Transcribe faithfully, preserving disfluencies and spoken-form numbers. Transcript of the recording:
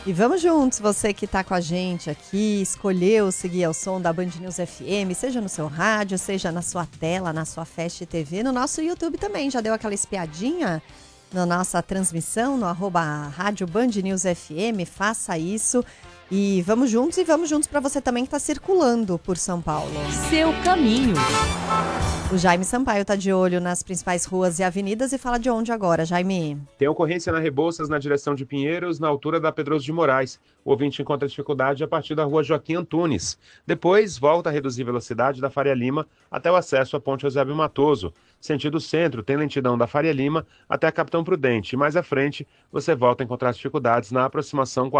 E vamos juntos, você que está com a gente aqui, escolheu seguir ao som da Band News F M, seja no seu rádio, seja na sua tela, na sua Fast T V, no nosso YouTube também. Já deu aquela espiadinha na nossa transmissão, no arroba rádio Band News F M, faça isso. E vamos juntos e vamos juntos para você também que está circulando por São Paulo. Seu caminho. O Jaime Sampaio está de olho nas principais ruas e avenidas e fala de onde agora, Jaime? Tem ocorrência na Rebouças, na direção de Pinheiros, na altura da Pedroso de Moraes. O ouvinte encontra dificuldade a partir da rua Joaquim Antunes. Depois, volta a reduzir velocidade da Faria Lima até o acesso à Ponte Eusébio Matoso. Sentido centro, tem lentidão da Faria Lima até a Capitão Prudente. E mais à frente, você volta a encontrar dificuldades na aproximação com a